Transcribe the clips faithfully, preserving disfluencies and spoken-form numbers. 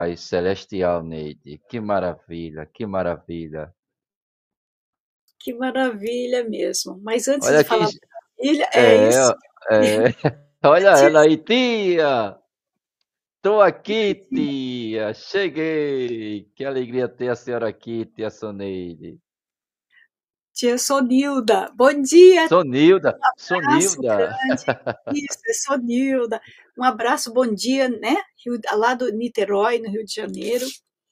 Aí, celestial, Neide. Que maravilha, que maravilha. Que maravilha mesmo. Mas antes Olha de aqui, falar maravilha, é é, isso. é. Olha Antes, ela aí, tia. Tô aqui, tia. Cheguei. Que alegria ter a senhora aqui, tia Soneide. tia Sonilda, bom dia, Sonilda, abraço Sonilda. grande. Isso, é Sonilda. Um abraço, bom dia, né? Rio, lá do Niterói, no Rio de Janeiro.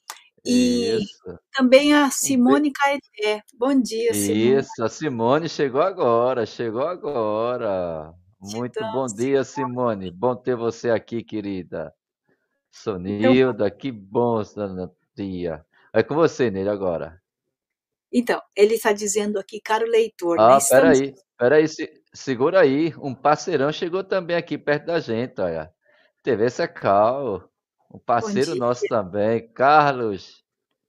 E Isso. também a Um be... Simone Caeté. Bom dia, Simone. Isso, a Simone chegou agora, chegou agora. Muito Gratidão, bom dia, Simone. Simone. Bom ter você aqui, querida. Então, Sonilda, que bom, dona tia. É com você, Nele, agora. então, ele está dizendo aqui, caro leitor, né? Ah, Estamos. peraí, peraí, se, segura aí. Um parceirão chegou também aqui perto da gente, olha. T V Secal, um Bom parceiro dia. nosso também, Carlos.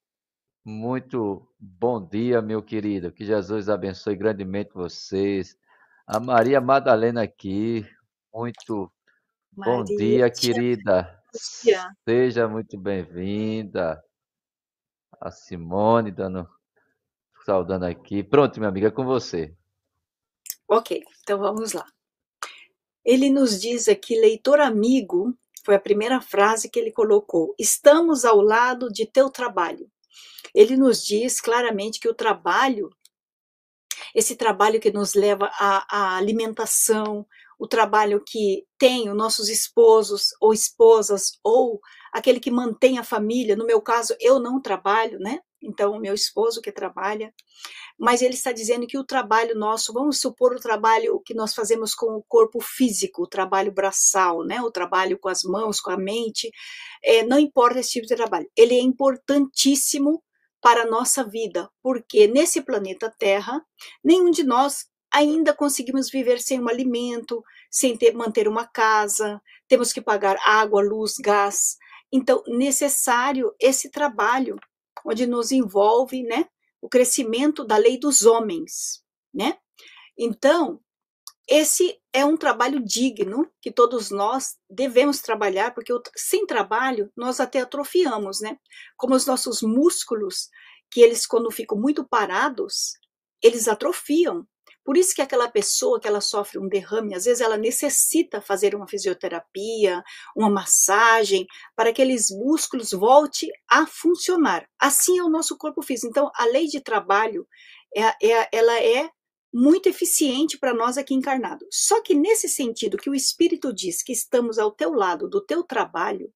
Muito bom dia, meu querido. Que Jesus abençoe grandemente vocês. A Maria Madalena aqui. Muito bom Maria, dia, tia querida. Lúcia. Seja muito bem-vinda. A Simone dando, saudando aqui. Pronto, minha amiga, é com você. Ok, então vamos lá. Ele nos diz aqui, leitor amigo, foi a primeira frase que ele colocou. Estamos ao lado de teu trabalho. Ele nos diz claramente que o trabalho, esse trabalho que nos leva à, à alimentação, o trabalho que tem os nossos esposos ou esposas, ou aquele que mantém a família, no meu caso, eu não trabalho, né? Então, o meu esposo que trabalha, mas ele está dizendo que o trabalho nosso, vamos supor o trabalho que nós fazemos com o corpo físico, o trabalho braçal, né? O trabalho com as mãos, com a mente, é, não importa esse tipo de trabalho, ele é importantíssimo para a nossa vida, porque nesse planeta Terra, nenhum de nós ainda conseguimos viver sem um alimento, sem ter, manter uma casa, temos que pagar água, luz, gás. Então, necessário esse trabalho, onde nos envolve, né, o crescimento da lei dos homens, né? Então, esse é um trabalho digno que todos nós devemos trabalhar, porque sem trabalho nós até atrofiamos, né? Como os nossos músculos, que eles quando ficam muito parados, eles atrofiam. Por isso que aquela pessoa que ela sofre um derrame, às vezes ela necessita fazer uma fisioterapia, uma massagem, para que aqueles músculos voltem a funcionar. Assim é o nosso corpo físico. Então, a lei de trabalho, é, é, ela é muito eficiente para nós aqui encarnados. Só que nesse sentido que o Espírito diz que estamos ao teu lado do teu trabalho,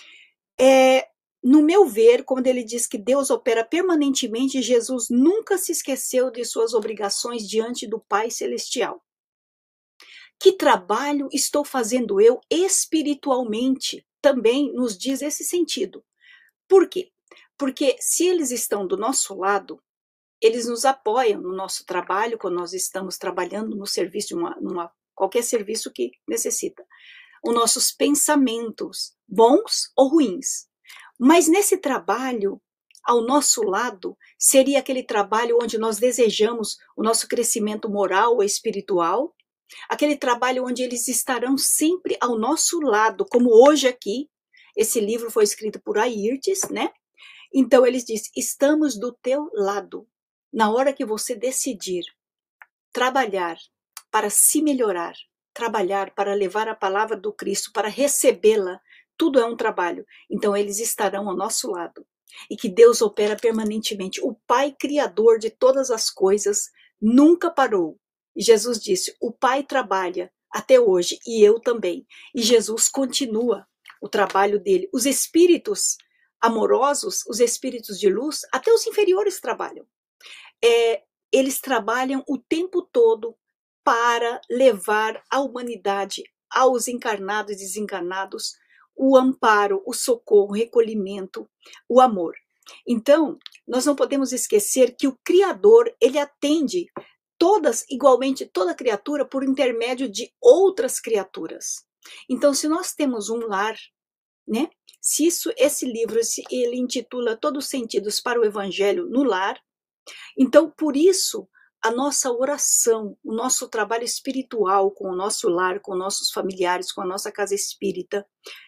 é, no meu ver, quando ele diz que Deus opera permanentemente, Jesus nunca se esqueceu de suas obrigações diante do Pai Celestial. Que trabalho estou fazendo eu espiritualmente? Também nos diz esse sentido. Por quê? Porque se eles estão do nosso lado, eles nos apoiam no nosso trabalho, quando nós estamos trabalhando no serviço, numa, numa, qualquer serviço que necessita. Os nossos pensamentos, bons ou ruins. Mas nesse trabalho, ao nosso lado, seria aquele trabalho onde nós desejamos o nosso crescimento moral ou espiritual, aquele trabalho onde eles estarão sempre ao nosso lado, como hoje aqui. Esse livro foi escrito por Ayrtes, né? Então eles dizem, estamos do teu lado. Na hora que você decidir trabalhar para se melhorar, trabalhar para levar a palavra do Cristo, para recebê-la, tudo é um trabalho. Então eles estarão ao nosso lado. E que Deus opera permanentemente. O Pai Criador de todas as coisas nunca parou. E Jesus disse, o Pai trabalha até hoje e eu também. E Jesus continua o trabalho dele. Os espíritos amorosos, os espíritos de luz, até os inferiores trabalham. É, eles trabalham o tempo todo para levar à humanidade, aos encarnados e desencarnados, o amparo, o socorro, o recolhimento, o amor. Então, nós não podemos esquecer que o Criador, ele atende todas, igualmente, toda criatura por intermédio de outras criaturas. Então, se nós temos um lar, né? Se isso, esse livro, ele intitula Todos os Sentidos para o Evangelho no Lar, então, por isso, a nossa oração, o nosso trabalho espiritual com o nosso lar, com nossos familiares, com a nossa casa espírita,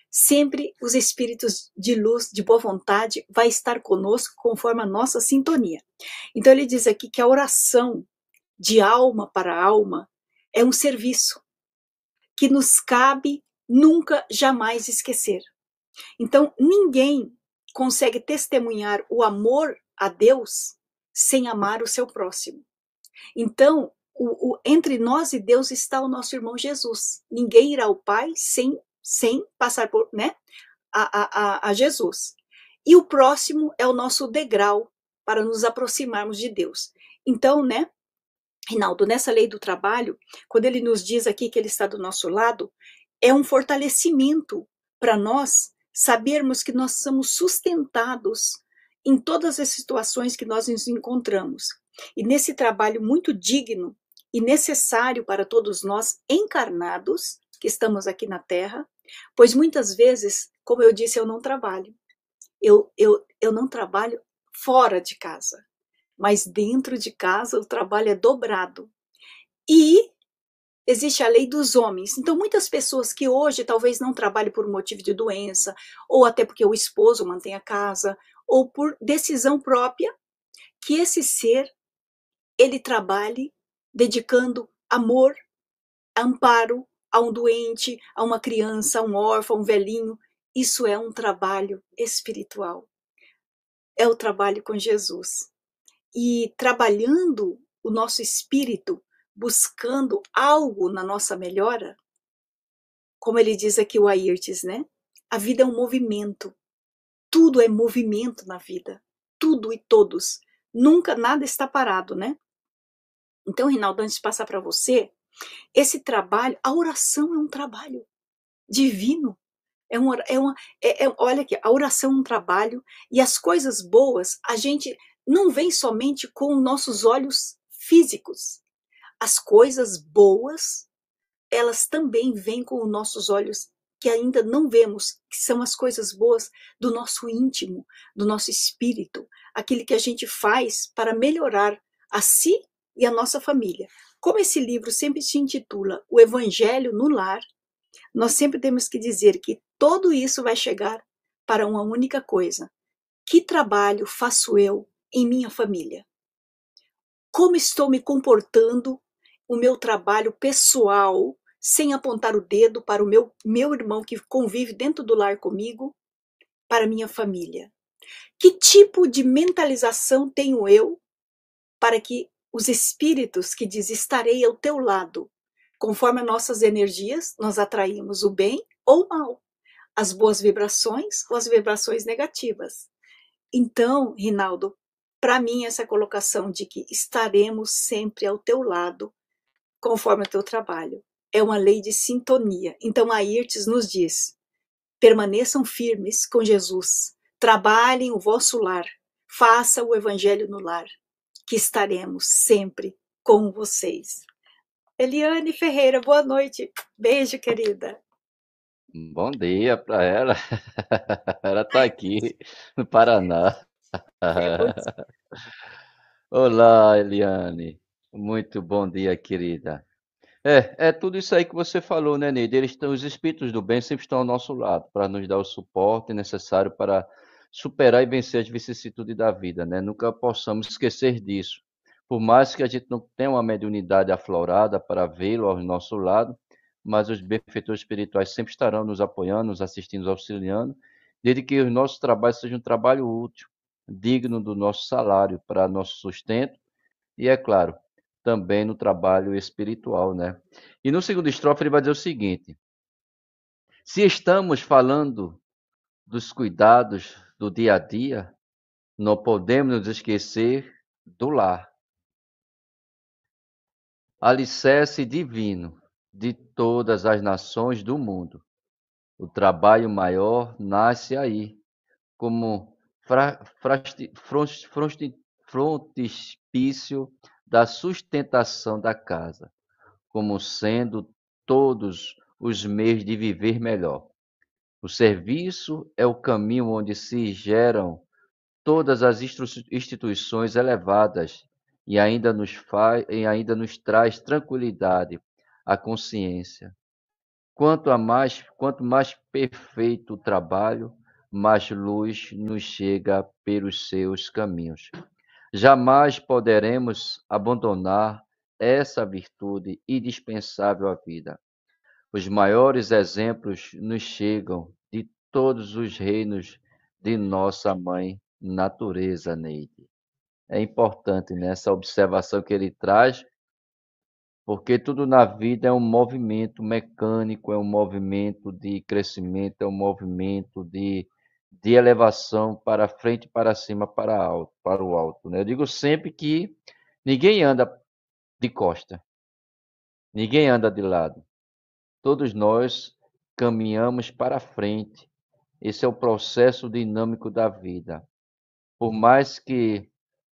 sempre os espíritos de luz, de boa vontade, vai estar conosco conforme a nossa sintonia. Então ele diz aqui que a oração de alma para alma é um serviço que nos cabe nunca, jamais esquecer. Então ninguém consegue testemunhar o amor a Deus sem amar o seu próximo. Então, o, o, entre nós e Deus está o nosso irmão Jesus. Ninguém irá ao Pai sem, sem passar por, né, a, a, a Jesus. E o próximo é o nosso degrau para nos aproximarmos de Deus. Então, né, Rinaldo, nessa lei do trabalho, quando ele nos diz aqui que ele está do nosso lado, é um fortalecimento para nós sabermos que nós somos sustentados em todas as situações que nós nos encontramos. E nesse trabalho muito digno e necessário para todos nós encarnados, que estamos aqui na Terra, pois muitas vezes, como eu disse, eu não trabalho. Eu, eu, eu não trabalho fora de casa, mas dentro de casa o trabalho é dobrado. E existe a lei dos homens. Então, muitas pessoas que hoje talvez não trabalhem por motivo de doença, ou até porque o esposo mantém a casa, ou por decisão própria, que esse ser, ele trabalhe dedicando amor, amparo a um doente, a uma criança, a um órfão, a um velhinho. Isso é um trabalho espiritual. É o trabalho com Jesus. E trabalhando o nosso espírito, buscando algo na nossa melhora, como ele diz aqui o Ayrtes, né? A vida é um movimento. Tudo é movimento na vida. Tudo e todos. Nunca nada está parado, né? Então, Rinaldo, antes de passar para você, esse trabalho, a oração é um trabalho divino. É uma, é uma, é, é, olha aqui, a oração é um trabalho e as coisas boas a gente não vê somente com nossos olhos físicos. As coisas boas, elas também vêm com os nossos olhos que ainda não vemos, que são as coisas boas do nosso íntimo, do nosso espírito, aquilo que a gente faz para melhorar a si e a nossa família. Como esse livro sempre se intitula O Evangelho no Lar, nós sempre temos que dizer que tudo isso vai chegar para uma única coisa. Que trabalho faço eu em minha família? Como estou me comportando o meu trabalho pessoal, sem apontar o dedo para o meu, meu irmão que convive dentro do lar comigo, para minha família? Que tipo de mentalização tenho eu para que os espíritos que diz estarei ao teu lado, conforme as nossas energias, nós atraímos o bem ou o mal, as boas vibrações ou as vibrações negativas. Então, Rinaldo, para mim essa colocação de que estaremos sempre ao teu lado, conforme o teu trabalho, é uma lei de sintonia. Então, a Ayrtes nos diz, permaneçam firmes com Jesus, trabalhem o vosso lar, faça o evangelho no lar, que estaremos sempre com vocês. Eliane Ferreira, boa noite. Beijo, querida. Bom dia para ela. Ela está aqui no Paraná. É bom. Olá, Eliane. Muito bom dia, querida. É, é tudo isso aí que você falou, né, Neide? Eles estão, os espíritos do bem sempre estão ao nosso lado para nos dar o suporte necessário para superar e vencer as vicissitudes da vida, né? Nunca possamos esquecer disso. Por mais que a gente não tenha uma mediunidade aflorada para vê-lo ao nosso lado, mas os benfeitores espirituais sempre estarão nos apoiando, nos assistindo, nos auxiliando, desde que os nossos trabalhos sejam um trabalho útil, digno do nosso salário para nosso sustento e, é claro, também no trabalho espiritual, né? E no segundo estrofe ele vai dizer o seguinte: se estamos falando dos cuidados do dia a dia, não podemos nos esquecer do lar, alicerce divino de todas as nações do mundo. O trabalho maior nasce aí, como fra, frasti, fronti, fronti, frontispício da sustentação da casa, como sendo todos os meios de viver melhor. O serviço é o caminho onde se geram todas as instituições elevadas e ainda nos faz, e ainda nos traz tranquilidade à consciência. Quanto a mais, quanto mais perfeito o trabalho, mais luz nos chega pelos seus caminhos. Jamais poderemos abandonar essa virtude indispensável à vida. Os maiores exemplos nos chegam de todos os reinos de nossa mãe natureza, Neide. É importante nessa observação que ele traz, porque tudo na vida é um movimento mecânico, é um movimento de crescimento, é um movimento de, de elevação para frente, para cima, para alto, para o alto, né? Eu digo sempre que ninguém anda de costa, ninguém anda de lado. Todos nós caminhamos para frente. Esse é o processo dinâmico da vida. Por mais que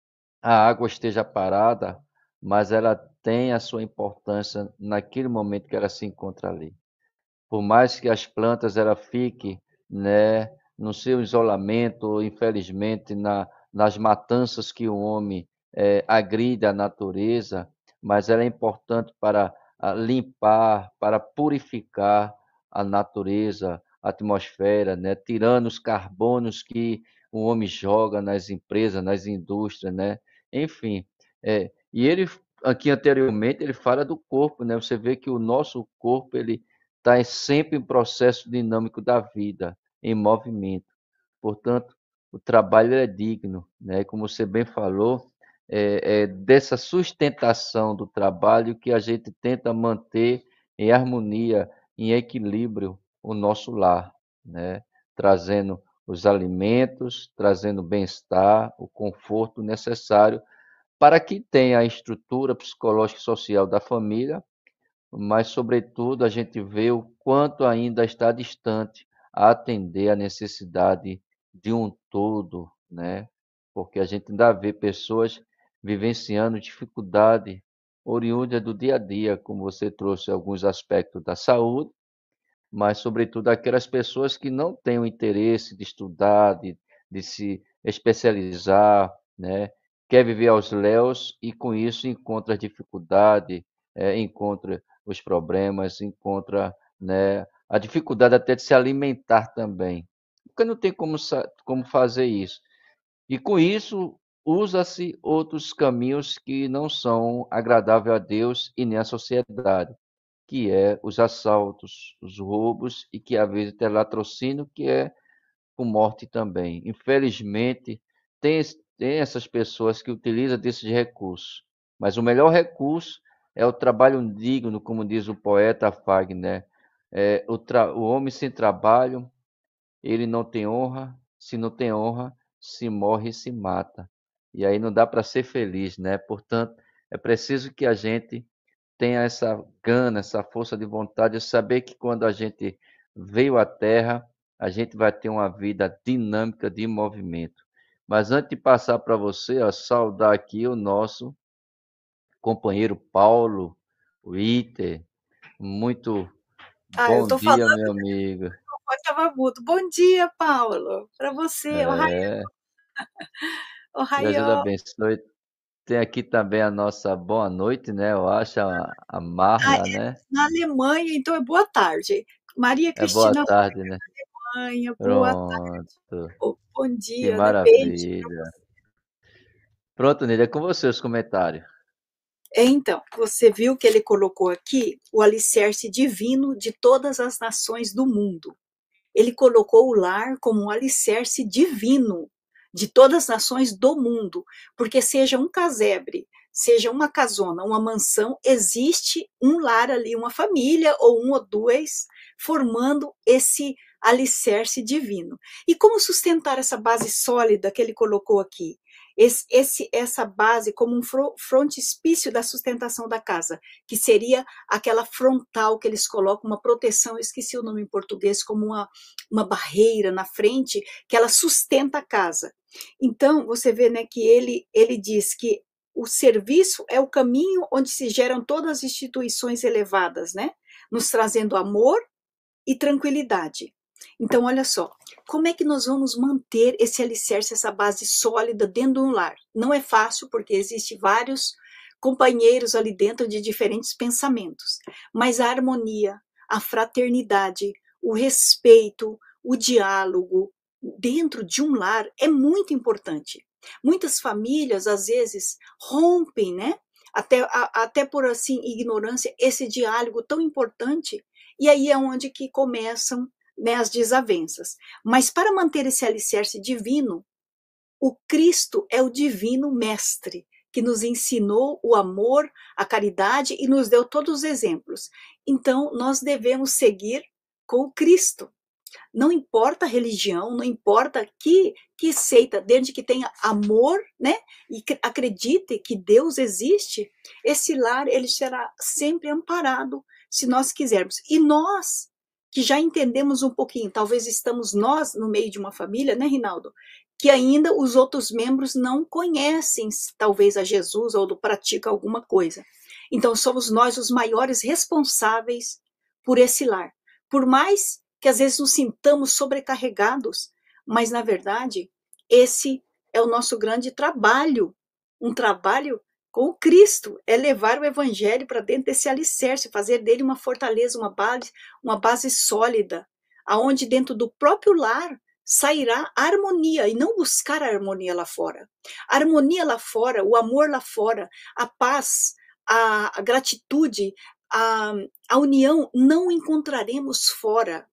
a água esteja parada, mas ela tem a sua importância naquele momento que ela se encontra ali. Por mais que as plantas ela fiquem, né, no seu isolamento, infelizmente, na, nas matanças que o homem eh, agride a natureza, mas ela é importante para ah, limpar, para purificar a natureza, a atmosfera, né, tirando os carbonos que o homem joga nas empresas, nas indústrias, né? Enfim, é, e ele aqui anteriormente ele fala do corpo, né? Você vê que o nosso corpo ele está sempre em processo dinâmico da vida, em movimento. Portanto, o trabalho é digno, né? Como você bem falou, é, é dessa sustentação do trabalho que a gente tenta manter em harmonia, em equilíbrio o nosso lar, né? Trazendo os alimentos, trazendo o bem-estar, o conforto necessário para que tenha a estrutura psicológica e social da família, mas, sobretudo, a gente vê o quanto ainda está distante a atender a necessidade de um todo, né? Porque a gente ainda vê pessoas vivenciando dificuldade oriunda do dia a dia, como você trouxe alguns aspectos da saúde, mas, sobretudo, aquelas pessoas que não têm o interesse de estudar, de, de se especializar, né? Quer viver aos léus e, com isso, encontra dificuldade, eh, encontra os problemas, encontra, né, a dificuldade até de se alimentar também, porque não tem como, sa- como fazer isso. E, com isso, usa-se outros caminhos que não são agradáveis a Deus e nem à sociedade, que é os assaltos, os roubos e que às vezes tem latrocínio, que é com morte também. Infelizmente, tem, esse- tem essas pessoas que utilizam desses recursos, mas o melhor recurso é o trabalho digno, como diz o poeta Fagner. É, o, tra- o homem sem trabalho, ele não tem honra, se não tem honra, se morre e se mata. E aí não dá para ser feliz, né? Portanto, é preciso que a gente tenha essa gana, essa força de vontade de saber que quando a gente veio à Terra, a gente vai ter uma vida dinâmica de movimento. Mas antes de passar para você, ó, saudar aqui o nosso companheiro Paulo, o Iter. Muito Ah, eu bom estou falando, dia, meu amigo. estava mudo. Bom dia, Paulo, para você. É, que Jesus Ohayou. abençoe. Tem aqui também a nossa boa noite, né? Eu acho a, a Ah, Marla, é né? na Alemanha, então é boa tarde. Maria É boa Cristina tarde, né? Alemanha, boa tarde. Pronto. Bom Que dia, né? Beijo para maravilha. você. Pronto, Nida, é com você os comentários. É, então, você viu que ele colocou aqui o alicerce divino de todas as nações do mundo. Ele colocou o lar como um alicerce divino de todas as nações do mundo, porque seja um casebre, seja uma casona, uma mansão, existe um lar ali, uma família ou um ou dois formando esse alicerce divino. E como sustentar essa base sólida que ele colocou aqui? Esse, esse, essa base como um frontispício da sustentação da casa, que seria aquela frontal que eles colocam, uma proteção, eu esqueci o nome em português, como uma, uma barreira na frente, que ela sustenta a casa. Então, você vê, né, que ele, ele diz que o serviço é o caminho onde se geram todas as instituições elevadas, né? Nos trazendo amor e tranquilidade. Então, olha só, como é que nós vamos manter esse alicerce, essa base sólida dentro de um lar? Não é fácil, porque existem vários companheiros ali dentro de diferentes pensamentos, mas a harmonia, a fraternidade, o respeito, o diálogo dentro de um lar é muito importante. Muitas famílias, às vezes, rompem, né? Até, a, até por assim ignorância, esse diálogo tão importante, e aí é onde que começam, né, as desavenças. Mas para manter esse alicerce divino, o Cristo é o divino mestre, que nos ensinou o amor, a caridade e nos deu todos os exemplos. Então, nós devemos seguir com o Cristo. Não importa a religião, não importa que, que seita, desde que tenha amor, né? E que acredite que Deus existe, esse lar ele será sempre amparado, se nós quisermos. E nós, que já entendemos um pouquinho, talvez estamos nós no meio de uma família, né, Rinaldo? Que ainda os outros membros não conhecem, talvez, a Jesus ou praticam alguma coisa. Então, somos nós os maiores responsáveis por esse lar. Por mais que às vezes nos sintamos sobrecarregados, mas na verdade, esse é o nosso grande trabalho, um trabalho com o Cristo, é levar o evangelho para dentro desse alicerce, fazer dele uma fortaleza, uma base, uma base sólida, aonde dentro do próprio lar sairá a harmonia e não buscar a harmonia lá fora. A harmonia lá fora, o amor lá fora, a paz, a, a gratitude, a, a união não encontraremos fora.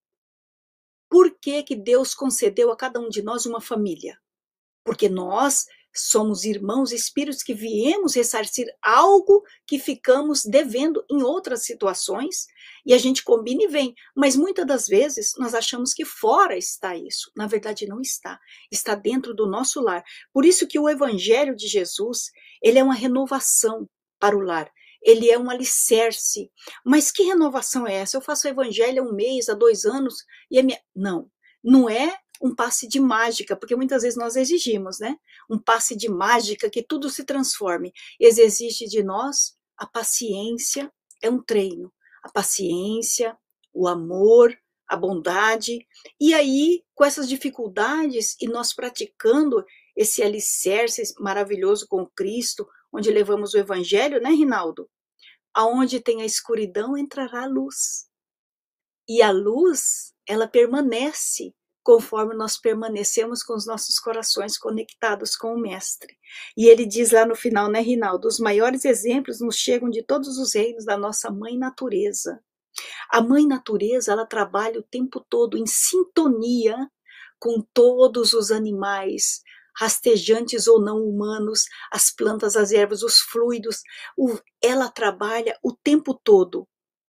Por que que Deus concedeu a cada um de nós uma família? Porque nós somos irmãos espíritos que viemos ressarcir algo que ficamos devendo em outras situações, e a gente combina e vem, mas muitas das vezes nós achamos que fora está isso, na verdade não está, está dentro do nosso lar. Por isso que o evangelho de Jesus, ele é uma renovação para o lar, ele é um alicerce. Mas que renovação é essa? Eu faço o evangelho há um mês, há dois anos, e a minha... Não, não é um passe de mágica, porque muitas vezes nós exigimos, né? Um passe de mágica que tudo se transforme. Exige de nós a paciência, é um treino. A paciência, o amor, a bondade. E aí, com essas dificuldades, e nós praticando esse alicerce maravilhoso com Cristo, onde levamos o evangelho, né, Rinaldo? Aonde tem a escuridão, entrará a luz. E a luz, ela permanece conforme nós permanecemos com os nossos corações conectados com o Mestre. E ele diz lá no final, né, Rinaldo? Os maiores exemplos nos chegam de todos os reinos da nossa mãe natureza. A mãe natureza, ela trabalha o tempo todo em sintonia com todos os animais, rastejantes ou não humanos, as plantas, as ervas, os fluidos. Ela trabalha o tempo todo.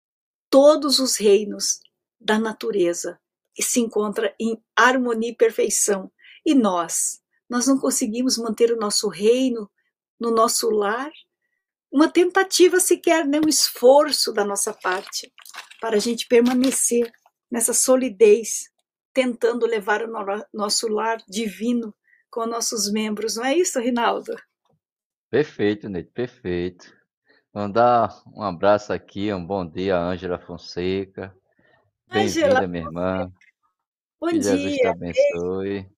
Todos os reinos da natureza e se encontra em harmonia e perfeição. E nós? Nós não conseguimos manter o nosso reino no nosso lar? Uma tentativa sequer, né? Um esforço da nossa parte para a gente permanecer nessa solidez, tentando levar o nosso lar divino com nossos membros. Não é isso, Rinaldo? Perfeito, Neide, perfeito. Mandar um abraço aqui, um bom dia a Ângela Fonseca. Ângela, Bem-vinda, minha irmã. bom Que Jesus te dia. abençoe.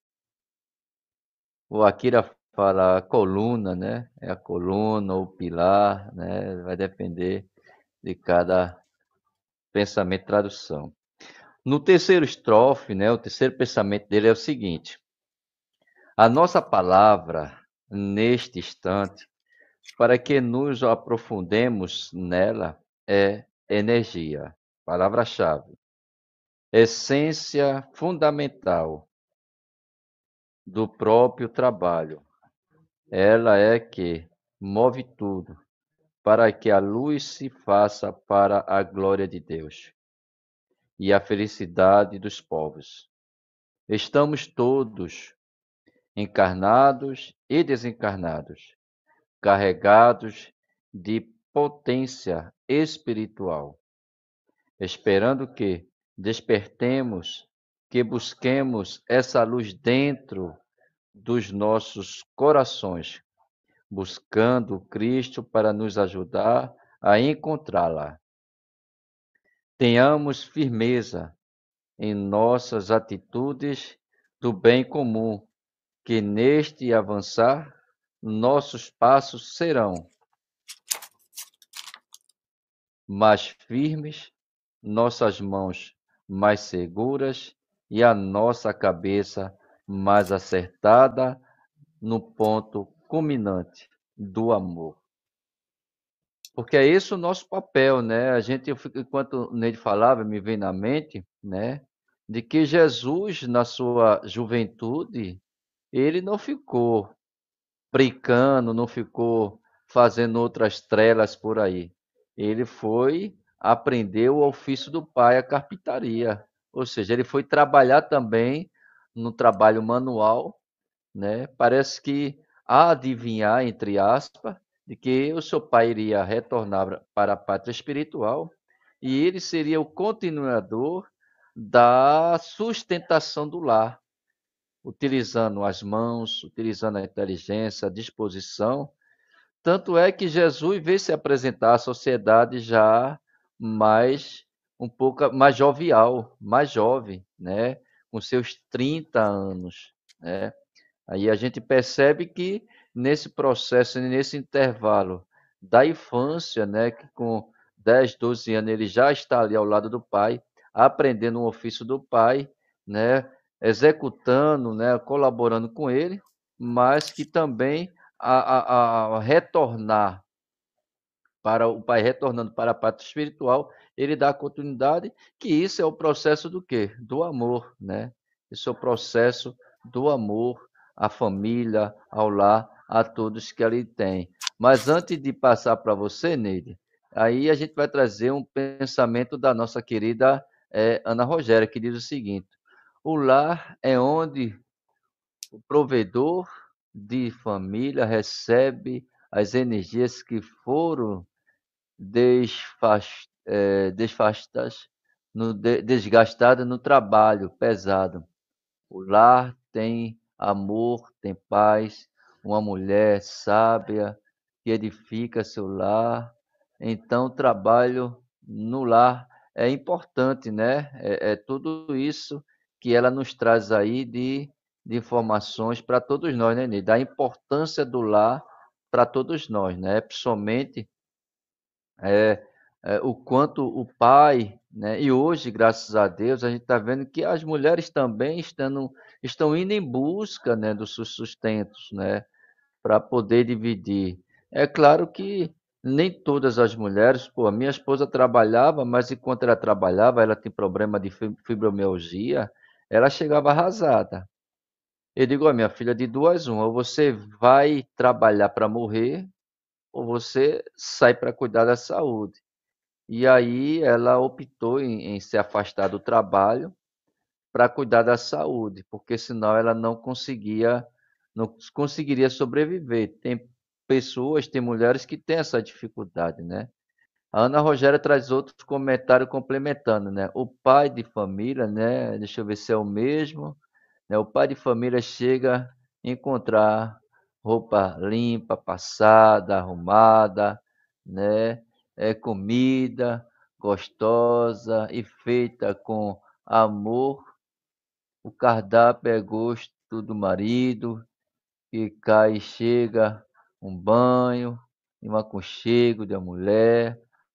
O Akira fala coluna, né? É a coluna ou pilar, né? Vai depender de cada pensamento e tradução. No terceiro estrofe, né? O terceiro pensamento dele é o seguinte: a nossa palavra, neste instante, para que nos aprofundemos nela, é energia, palavra-chave, essência fundamental do próprio trabalho. Ela é que move tudo, para que a luz se faça para a glória de Deus e a felicidade dos povos. Estamos todos, encarnados e desencarnados, carregados de potência espiritual, esperando que despertemos, que busquemos essa luz dentro dos nossos corações, buscando Cristo para nos ajudar a encontrá-la. Tenhamos firmeza em nossas atitudes do bem comum, que neste avançar nossos passos serão mais firmes nossas mãos mais seguras e a nossa cabeça mais acertada no ponto culminante do amor. Porque é esse o nosso papel, né? A gente, eu fico, enquanto o Neide falava, me vem na mente, né? De que Jesus, na sua juventude, ele não ficou brincando, não ficou fazendo outras trelas por aí. Ele foi aprender o ofício do pai, a carpintaria. Ou seja, ele foi trabalhar também no trabalho manual, né? Parece que a adivinhar, entre aspas, de que o seu pai iria retornar para a pátria espiritual e ele seria o continuador da sustentação do lar, utilizando as mãos, utilizando a inteligência, a disposição. Tanto é que Jesus veio se apresentar à sociedade já mais um pouco mais jovial, mais jovem, né? Com seus trinta anos, né? Aí a gente percebe que nesse processo, nesse intervalo da infância, né, que com dez, doze anos ele já está ali ao lado do pai, aprendendo o ofício do pai, né, executando, né, colaborando com ele, mas que também a, a, a retornar para o pai retornando para a pátria espiritual, ele dá continuidade, que isso é o processo do quê? Do amor, né? Isso é o processo do amor à família, ao lar, a todos que ele tem. Mas antes de passar para você, Neide, aí a gente vai trazer um pensamento da nossa querida eh, Ana Rogéria, que diz o seguinte: o lar é onde o provedor de família recebe as energias que foram desfas, eh, desfastas, no, de, desgastada no trabalho pesado. O lar tem amor, tem paz, uma mulher sábia que edifica seu lar. Então, o trabalho no lar é importante, né? É, é tudo isso que ela nos traz aí de, de informações para todos nós, né, Ney? Da importância do lar para todos nós, né? Principalmente é, é, o quanto o pai, né? E hoje, graças a Deus, a gente está vendo que as mulheres também estão, estão indo em busca, né, dos seus sustentos, né, para poder dividir. É claro que nem todas as mulheres, pô, a minha esposa trabalhava, mas enquanto ela trabalhava, ela tem problema de fibromialgia, ela chegava arrasada. Eu digo, ó, minha filha, de duas uma, ou você vai trabalhar para morrer, ou você sai para cuidar da saúde. E aí ela optou em, em se afastar do trabalho para cuidar da saúde, porque senão ela não conseguia, não conseguiria sobreviver. Tem pessoas, tem mulheres que têm essa dificuldade, né? A Ana Rogéria traz outros comentários complementando, né? O pai de família, né? Deixa eu ver se é o mesmo, né? O pai de família chega a encontrar roupa limpa, passada, arrumada, né? É comida gostosa e feita com amor. O cardápio é gosto do marido, que cai e chega um banho, e um aconchego da mulher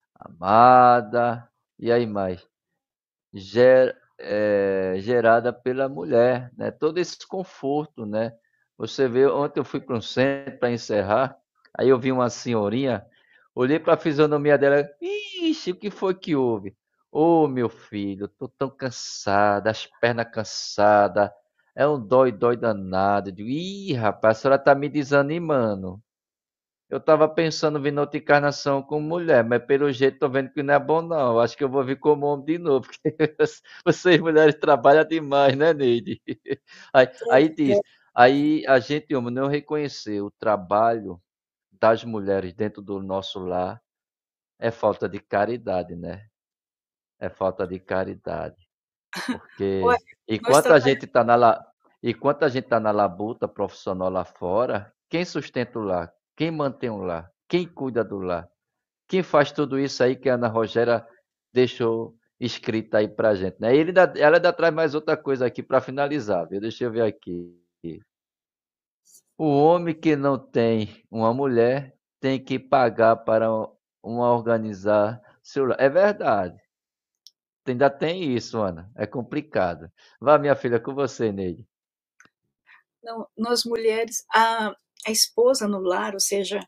amada, e aí mais, ger, é, gerada pela mulher, né? Todo esse conforto, né? Você vê, ontem eu fui para um centro para encerrar, aí eu vi uma senhorinha, olhei para a fisionomia dela, ixi, o que foi que houve? Ô, oh, meu filho, eu tô tão cansada, as pernas cansadas, é um dói-dói danado. Eu digo, ih, rapaz, a senhora tá me desanimando. Eu estava pensando em vir na outra encarnação como mulher, mas pelo jeito tô vendo que não é bom não. Eu acho que eu vou vir como homem de novo, porque vocês mulheres trabalham demais, né, Neide? Aí, aí diz, aí a gente, homem, não reconhecer o trabalho das mulheres dentro do nosso lar é falta de caridade, né? É falta de caridade. Olha, Porque nós enquanto a trabalhamos. gente está na, la- enquanto a gente tá na labuta profissional lá fora, quem sustenta o lar? Quem mantém o lar? Quem cuida do lar? Quem faz tudo isso aí que a Ana Rogéria deixou escrita aí pra gente, né? E ele ainda, ela ainda traz mais outra coisa aqui para finalizar, viu? Deixa eu ver aqui. O homem que não tem uma mulher tem que pagar para uma organizar seu lar. É verdade. ainda tem isso, Ana. É complicado. Vá, minha filha, com você, Neide. Não, nós mulheres, a, a esposa no lar, ou seja,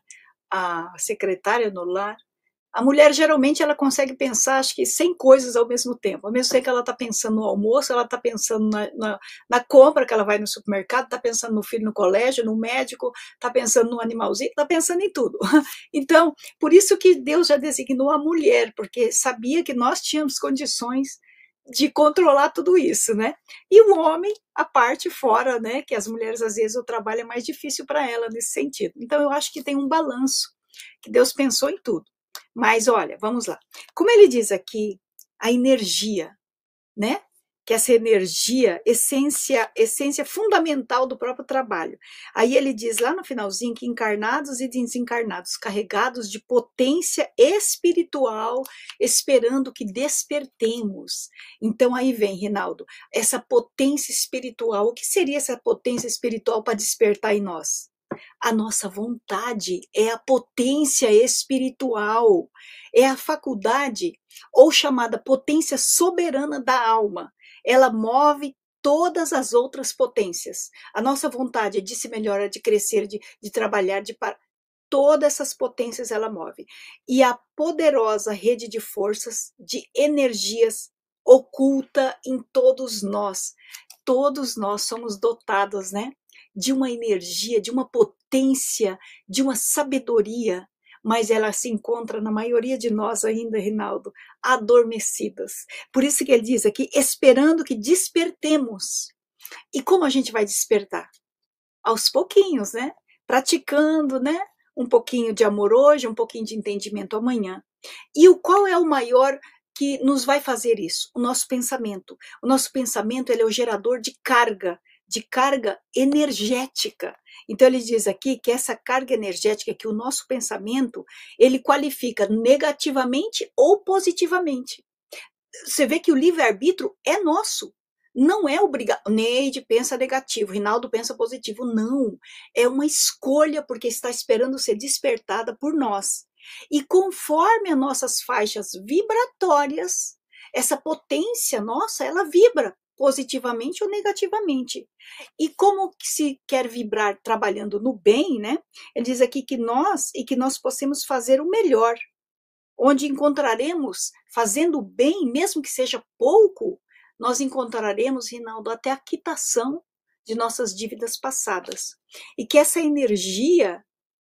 a secretária no lar, a mulher geralmente ela consegue pensar, acho que cem coisas ao mesmo tempo. Ao mesmo tempo que ela está pensando no almoço, ela está pensando na, na, na, compra que ela vai no supermercado, está pensando no filho no colégio, no médico, está pensando no animalzinho, está pensando em tudo. Então, por isso que Deus já designou a mulher, porque sabia que nós tínhamos condições de controlar tudo isso, né? E o homem, a parte fora, né? Que as mulheres, às vezes, o trabalho é mais difícil para ela nesse sentido. Então, eu acho que tem um balanço, que Deus pensou em tudo. Mas olha, vamos lá. Como ele diz aqui, a energia, né? Que essa energia, essência, essência fundamental do próprio trabalho. Aí ele diz lá no finalzinho que encarnados e desencarnados, carregados de potência espiritual, esperando que despertemos. Então aí vem, Rinaldo, essa potência espiritual. O que seria essa potência espiritual para despertar em nós? A nossa vontade é a potência espiritual, é a faculdade ou chamada potência soberana da alma. Ela move todas as outras potências. A nossa vontade é de se melhorar, de crescer, de, de trabalhar, de parar. Todas essas potências ela move. E a poderosa rede de forças, de energias oculta em todos nós. Todos nós somos dotados, né? De uma energia, de uma potência, de uma sabedoria, mas ela se encontra na maioria de nós ainda, Rinaldo, adormecidas. Por isso que ele diz aqui, esperando que despertemos. E como a gente vai despertar? Aos pouquinhos, né? Praticando, né? Um pouquinho de amor hoje, um pouquinho de entendimento amanhã. E o qual é o maior que nos vai fazer isso? O nosso pensamento. O nosso pensamento ele é o gerador de carga, de carga energética. Então ele diz aqui que essa carga energética, que o nosso pensamento, ele qualifica negativamente ou positivamente. Você vê que o livre-arbítrio é nosso. Não é obrigado. Neide pensa negativo, Rinaldo pensa positivo. Não. É uma escolha porque está esperando ser despertada por nós. E conforme as nossas faixas vibratórias, essa potência nossa, ela vibra positivamente ou negativamente. E como que se quer vibrar trabalhando no bem, né? Ele diz aqui que nós e que nós possamos fazer o melhor, onde encontraremos, fazendo bem, mesmo que seja pouco, nós encontraremos, Rinaldo, até a quitação de nossas dívidas passadas. E que essa energia,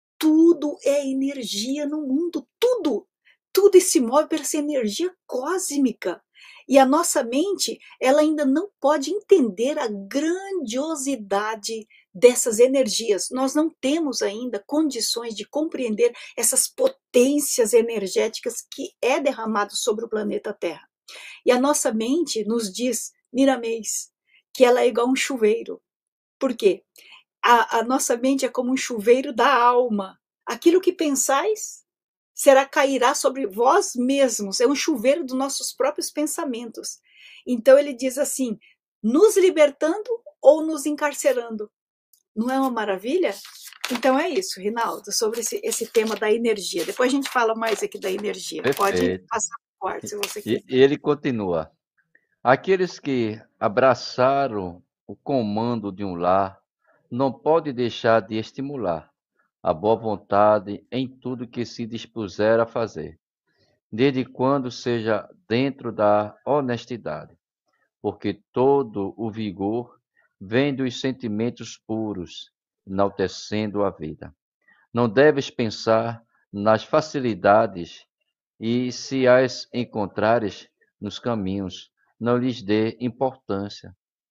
tudo é energia no mundo, tudo, tudo se move por essa energia cósmica. E a nossa mente, ela ainda não pode entender a grandiosidade dessas energias. Nós não temos ainda condições de compreender essas potências energéticas que é derramado sobre o planeta Terra. E a nossa mente nos diz, Miramês, que ela é igual um chuveiro. Por quê? A, a nossa mente é como um chuveiro da alma. Aquilo que pensais será cairá sobre vós mesmos. É um chuveiro dos nossos próprios pensamentos. Então ele diz assim, nos libertando ou nos encarcerando. Não é uma maravilha? Então é isso, Rinaldo, sobre esse, esse tema da energia. Depois a gente fala mais aqui da energia. Pode Perfeito. passar forte se você E, quiser. e ele continua. Aqueles que abraçaram o comando de um lar não pode deixar de estimular a boa vontade em tudo que se dispuser a fazer, desde quando seja dentro da honestidade, porque todo o vigor vem dos sentimentos puros, enaltecendo a vida. Não deves pensar nas facilidades e, se as encontrares nos caminhos, não lhes dê importância.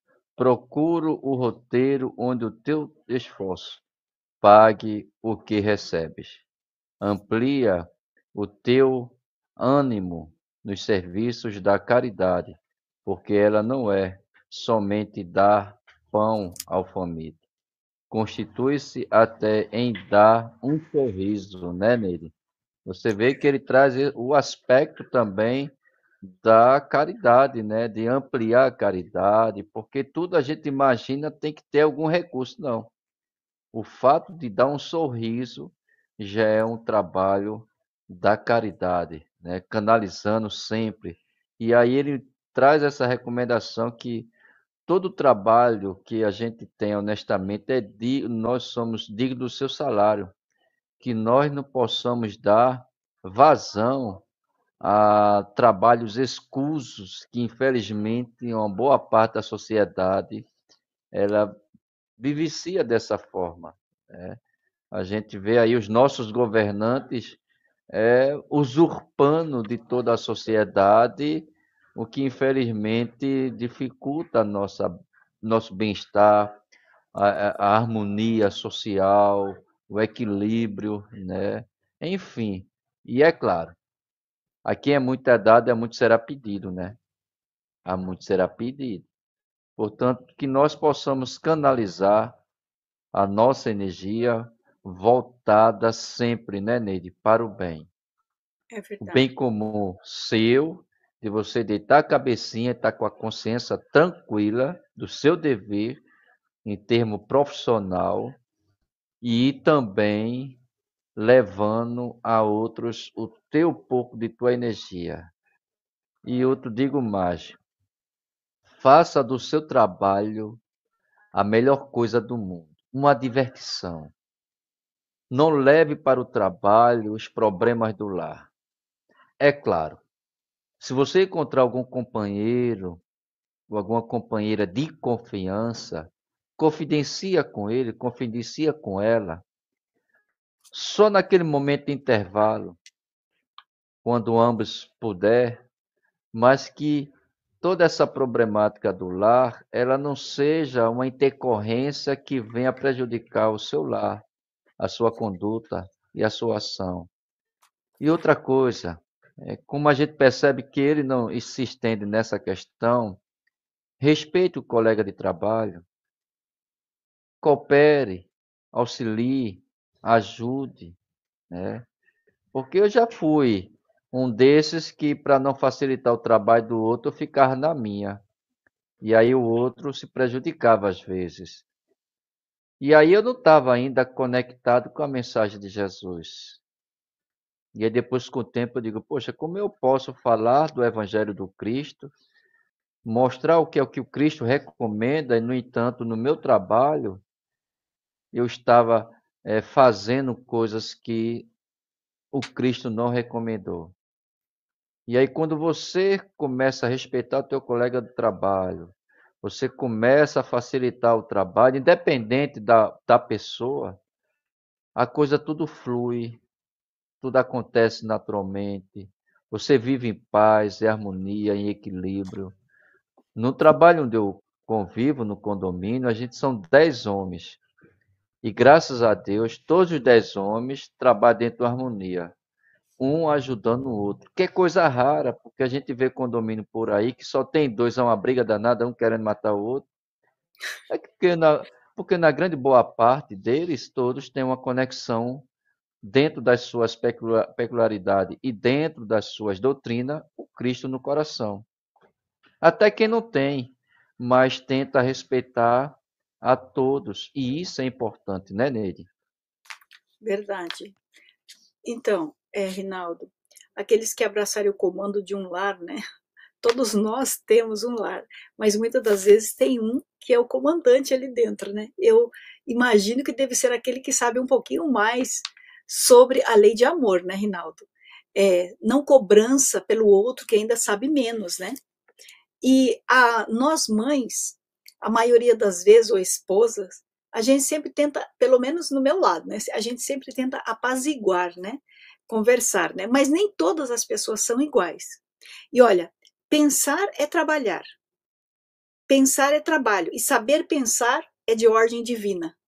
Procuro o roteiro onde o teu esforço pague o que recebes. Amplia o teu ânimo nos serviços da caridade, porque ela não é somente dar pão ao faminto. Constitui-se até em dar um sorriso, né, nele? Você vê que ele traz o aspecto também da caridade, né? De ampliar a caridade, porque tudo a gente imagina tem que ter algum recurso, não. O fato de dar um sorriso já é um trabalho da caridade, né? Canalizando sempre. E aí ele traz essa recomendação que todo trabalho que a gente tem honestamente é di nós somos dignos do seu salário, que nós não possamos dar vazão a trabalhos escusos que infelizmente uma boa parte da sociedade ela vivencia dessa forma, né. A gente vê aí os nossos governantes, eh, usurpando de toda a sociedade, o que infelizmente dificulta a nossa nosso bem-estar, a a a harmonia social, o equilíbrio, né, enfim. E é claro, a quem é muito é dado, é muito será pedido, né, a muito será pedido. Portanto, que nós possamos canalizar a nossa energia voltada sempre, né, Neide, para o bem. É O bem verdade. comum seu, de você deitar a cabecinha e estar com a consciência tranquila do seu dever em termo profissional e também levando a outros o teu pouco de tua energia. E eu te digo mais, faça do seu trabalho a melhor coisa do mundo, uma diversão. Não leve para o trabalho os problemas do lar. É claro, se você encontrar algum companheiro ou alguma companheira de confiança, confidencia com ele, confidencia com ela, só naquele momento de intervalo, quando ambos puder, mas que toda essa problemática do lar, ela não seja uma intercorrência que venha prejudicar o seu lar, a sua conduta e a sua ação. E outra coisa, é, como a gente percebe que ele não se estende nessa questão, respeite o colega de trabalho, coopere, auxilie, ajude, né? Porque eu já fui um desses que, para não facilitar o trabalho do outro, eu ficava na minha. E aí o outro se prejudicava às vezes. E aí eu não estava ainda conectado com a mensagem de Jesus. E aí depois, com o tempo, eu digo, poxa, como eu posso falar do Evangelho do Cristo, mostrar o que é o que o Cristo recomenda, e, no entanto, no meu trabalho, eu estava eh, fazendo coisas que o Cristo não recomendou. E aí, quando você começa a respeitar o teu colega de trabalho, você começa a facilitar o trabalho, independente da, da pessoa, a coisa tudo flui, tudo acontece naturalmente. Você vive em paz, em harmonia, em equilíbrio. No trabalho onde eu convivo, no condomínio, a gente são dez homens. E graças a Deus, todos os dez homens trabalham dentro da harmonia, um ajudando o outro. Que é coisa rara, porque a gente vê condomínio por aí que só tem dois, é uma briga danada, um querendo matar o outro. É que porque na, porque na grande boa parte deles, todos têm uma conexão dentro das suas pecula- peculiaridades e dentro das suas doutrinas, o Cristo no coração. Até quem não tem, mas tenta respeitar a todos. E isso é importante, né, Neide? Verdade. Então, é, Rinaldo, aqueles que abraçarem o comando de um lar, né? Todos nós temos um lar, mas muitas das vezes tem um que é o comandante ali dentro, né? Eu imagino que deve ser aquele que sabe um pouquinho mais sobre a lei de amor, né, Rinaldo? É, não cobrança pelo outro que ainda sabe menos, né? E a nós mães, a maioria das vezes, ou esposas, a gente sempre tenta, pelo menos no meu lado, né? A gente sempre tenta apaziguar, né? Conversar, né? Mas nem todas as pessoas são iguais. E olha, pensar é trabalhar, pensar é trabalho, e saber pensar é de ordem divina.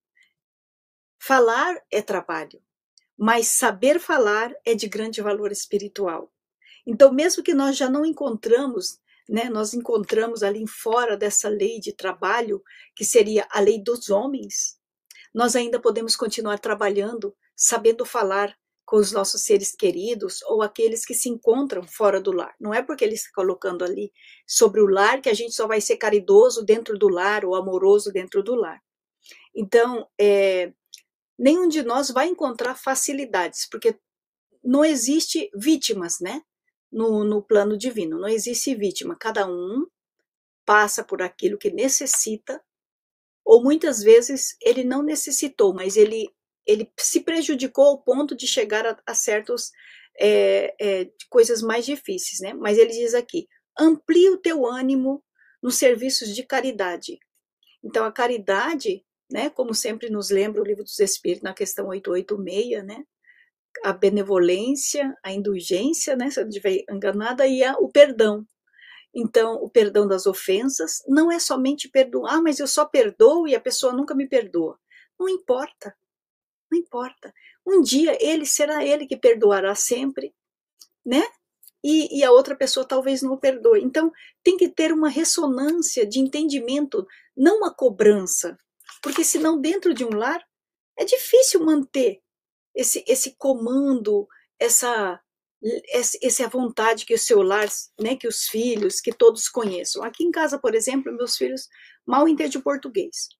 Falar é trabalho, mas saber falar é de grande valor espiritual. Então, mesmo que nós já não encontramos, né, nós encontramos ali fora dessa lei de trabalho, que seria a lei dos homens, nós ainda podemos continuar trabalhando, sabendo falar com os nossos seres queridos ou aqueles que se encontram fora do lar. Não é porque ele está colocando ali sobre o lar que a gente só vai ser caridoso dentro do lar ou amoroso dentro do lar. Então, é, nenhum de nós vai encontrar facilidades, porque não existe vítimas, né? no, no plano divino. Não existe vítima. Cada um passa por aquilo que necessita, ou muitas vezes ele não necessitou, mas ele, ele se prejudicou ao ponto de chegar a, a certas é, é, coisas mais difíceis, né? Mas ele diz aqui, amplie o teu ânimo nos serviços de caridade. Então, a caridade, né, como sempre nos lembra o Livro dos Espíritos, na questão oitocentos e oitenta e seis, né, a benevolência, a indulgência, né, se eu não estiver enganada, e a, o perdão. Então, o perdão das ofensas não é somente perdoar, ah, mas eu só perdoo e a pessoa nunca me perdoa. Não importa, não importa. Um dia ele será ele que perdoará sempre, né? E, e a outra pessoa talvez não o perdoe. Então, tem que ter uma ressonância de entendimento, não uma cobrança, porque senão dentro de um lar é difícil manter esse, esse comando, essa, essa vontade que o seu lar, né, que os filhos, que todos conheçam. Aqui em casa, por exemplo, meus filhos mal entendem o português,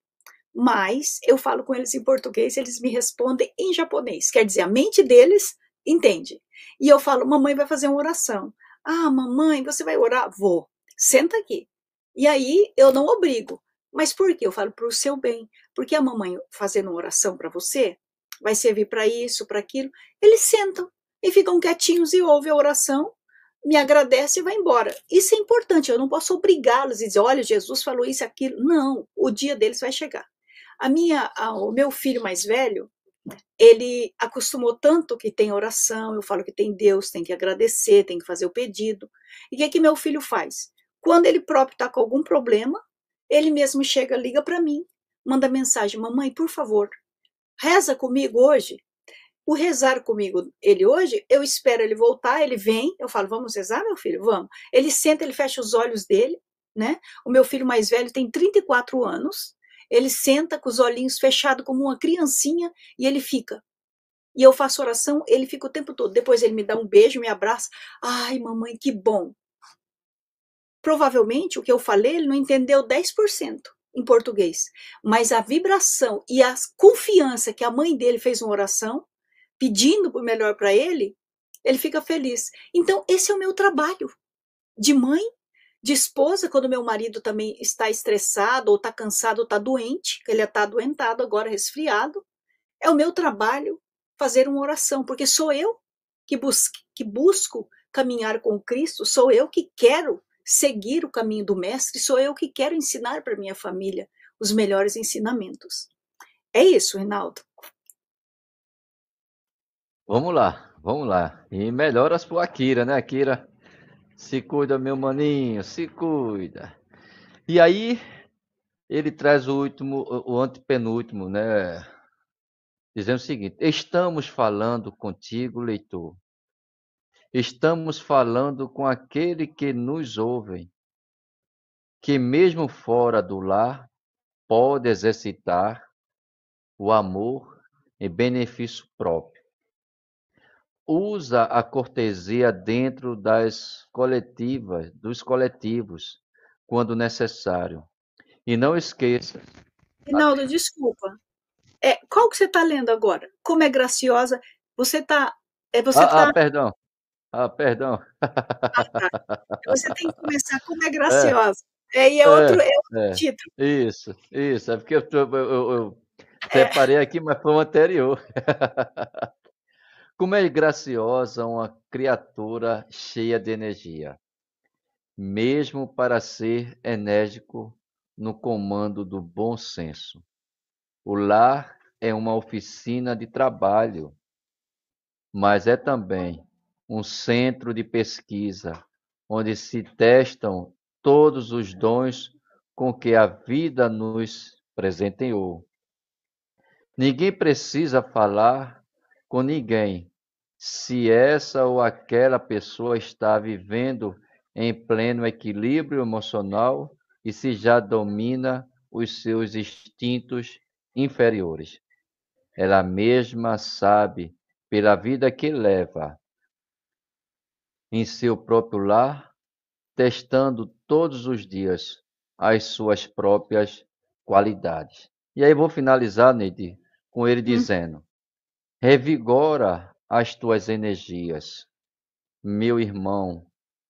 mas eu falo com eles em português, eles me respondem em japonês, quer dizer, a mente deles entende. E eu falo, mamãe vai fazer uma oração. Ah, mamãe, você vai orar? Vou. Senta aqui. E aí eu não obrigo. Mas por quê? Eu falo para o seu bem. Porque a mamãe fazendo uma oração para você, vai servir para isso, para aquilo. Eles sentam e ficam quietinhos e ouvem a oração, me agradece e vai embora. Isso é importante, eu não posso obrigá-los e dizer, olha, Jesus falou isso, aquilo. Não, o dia deles vai chegar. A minha, a, o meu filho mais velho, ele acostumou tanto que tem oração, eu falo que tem Deus, tem que agradecer, tem que fazer o pedido. E o que é que meu filho faz? Quando ele próprio está com algum problema, ele mesmo chega, liga para mim, manda mensagem, mamãe, por favor, reza comigo hoje. O rezar comigo, ele hoje, eu espero ele voltar, ele vem, eu falo, vamos rezar, meu filho? Vamos. Ele senta, ele fecha os olhos dele, né? O meu filho mais velho tem trinta e quatro anos, ele senta com os olhinhos fechados como uma criancinha e ele fica. E eu faço oração, ele fica o tempo todo. Depois ele me dá um beijo, me abraça. Ai, mamãe, que bom. Provavelmente o que eu falei, ele não entendeu dez por cento em português. Mas a vibração e a confiança que a mãe dele fez uma oração, pedindo o melhor para ele, ele fica feliz. Então, esse é o meu trabalho de mãe, de esposa, quando meu marido também está estressado, ou está cansado, ou está doente, que ele está adoentado agora, resfriado. É o meu trabalho fazer uma oração, porque sou eu que, bus que busco caminhar com Cristo, sou eu que quero seguir o caminho do Mestre, sou eu que quero ensinar para minha família os melhores ensinamentos. É isso, Reinaldo. Vamos lá, vamos lá. E melhoras pro Akira, né, Akira? Se cuida, meu maninho, se cuida. E aí, ele traz o último, o antepenúltimo, né? Dizendo o seguinte: estamos falando contigo, leitor. Estamos falando com aquele que nos ouve, que mesmo fora do lar pode exercitar o amor em benefício próprio. Usa a cortesia dentro das coletivas, dos coletivos, quando necessário. E não esqueça. Reinaldo, desculpa. É, qual que você está lendo agora? Como é graciosa. Você está. É, você Ah, ah, tá, perdão. Ah, perdão. tá. Você tem que começar como é É, graciosa. É, e é outro, é, é outro é. título. Isso, isso. É porque eu, tô- eu, eu- eu É, separei aqui, mas foi o anterior. Como é graciosa uma criatura cheia de energia, mesmo para ser enérgico no comando do bom senso. O lar é uma oficina de trabalho, mas é também um centro de pesquisa, onde se testam todos os dons com que a vida nos presenteou. Ninguém precisa falar com ninguém se essa ou aquela pessoa está vivendo em pleno equilíbrio emocional e se já domina os seus instintos inferiores. Ela mesma sabe, pela vida que leva em seu próprio lar, testando todos os dias as suas próprias qualidades. E aí vou finalizar, Neide, com ele hum, dizendo: revigora as tuas energias, meu irmão,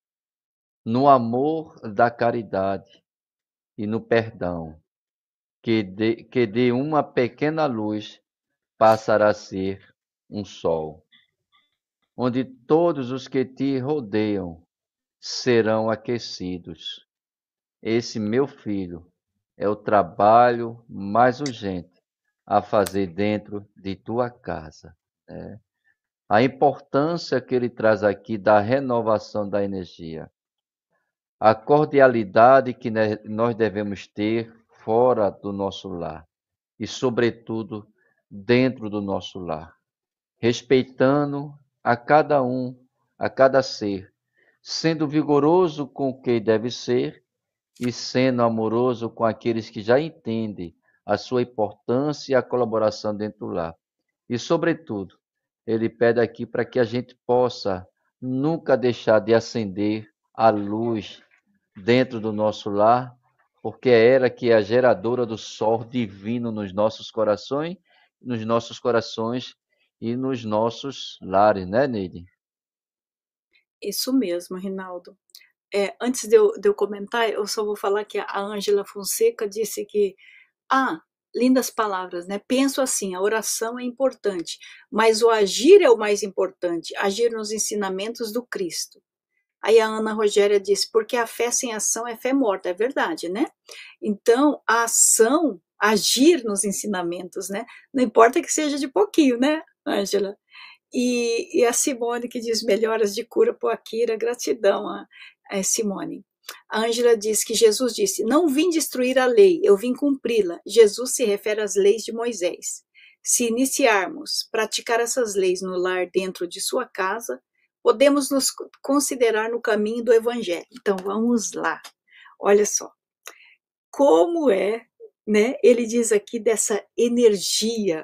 no amor da caridade e no perdão, que de, que de uma pequena luz passará a ser um sol, onde todos os que te rodeiam serão aquecidos. Esse, meu filho, é o trabalho mais urgente a fazer dentro de tua casa, né? A importância que ele traz aqui da renovação da energia, a cordialidade que nós devemos ter fora do nosso lar e, sobretudo, dentro do nosso lar, respeitando a cada um, a cada ser, sendo vigoroso com quem deve ser e sendo amoroso com aqueles que já entendem a sua importância e a colaboração dentro do lar. E, sobretudo, ele pede aqui para que a gente possa nunca deixar de acender a luz dentro do nosso lar, porque é ela que é a geradora do sol divino nos nossos corações, nos nossos corações e nos nossos lares, né, Neide? Isso mesmo, Rinaldo. É, antes de eu, de eu comentar, eu só vou falar que a Ângela Fonseca disse que, ah, lindas palavras, né? Penso assim, a oração é importante, mas o agir é o mais importante, agir nos ensinamentos do Cristo. Aí a Ana Rogéria disse, porque a fé sem ação é fé morta, é verdade, né? Então, a ação, agir nos ensinamentos, né? Não importa que seja de pouquinho, né, Ângela? E, e a Simone que diz melhoras de cura por Akira, gratidão a, a Simone. A Ângela diz que Jesus disse, não vim destruir a lei, eu vim cumpri-la. Jesus se refere às leis de Moisés. Se iniciarmos praticar essas leis no lar dentro de sua casa, podemos nos considerar no caminho do evangelho. Então vamos lá. Olha só. Como é, né? Ele diz aqui dessa energia.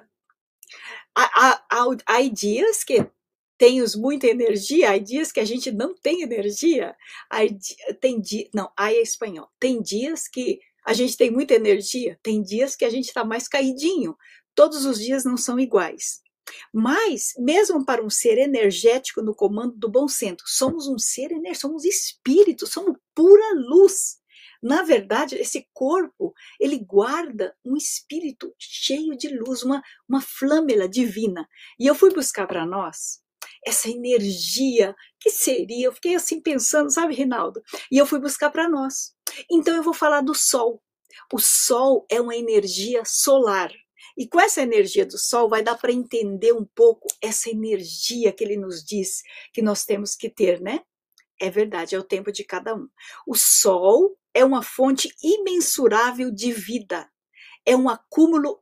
Há, há, há dias que temos muita energia, há dias que a gente não tem energia. Há, tem dia, não, aí é espanhol. Tem dias que a gente tem muita energia, tem dias que a gente está mais caidinho. Todos os dias não são iguais. Mas, mesmo para um ser energético no comando do bom centro, somos um ser energético, somos espírito, somos pura luz. Na verdade, esse corpo, ele guarda um espírito cheio de luz, uma, uma flâmela divina. E eu fui buscar para nós essa energia que seria, eu fiquei assim pensando, sabe, Rinaldo? E eu fui buscar para nós. Então eu vou falar do sol. O sol é uma energia solar. E com essa energia do sol vai dar para entender um pouco essa energia que ele nos diz que nós temos que ter, né? É verdade, é o tempo de cada um. O sol é uma fonte imensurável de vida. É um acúmulo